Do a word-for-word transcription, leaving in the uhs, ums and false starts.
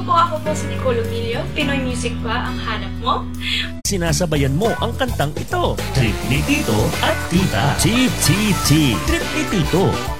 po, ako po si Nicole Ovilio. Pinoy music ba ang hanap mo? Sinasabayan mo ang kantang ito. Trip ni Tito at Tita. Chip, chip, chip. Trip ni Tito.